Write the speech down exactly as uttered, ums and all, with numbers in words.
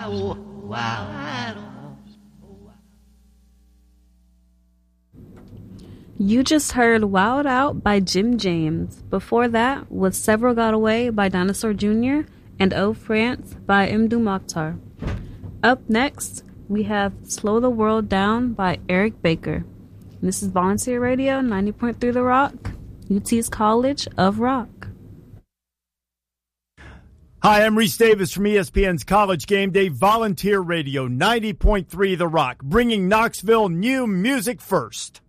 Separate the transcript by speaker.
Speaker 1: You just heard Wild Out by Jim James. Before that was Several Got Away by Dinosaur Junior and Oh France by Mdou Moctar. Up next, we have Slow the World Down by Eric Baker. This is Volunteer Radio, ninety point three The Rock, U T's College of Rock.
Speaker 2: Hi, I'm Reese Davis from E S P N's College Game Day, Volunteer Radio, ninety point three The Rock, bringing Knoxville new music first.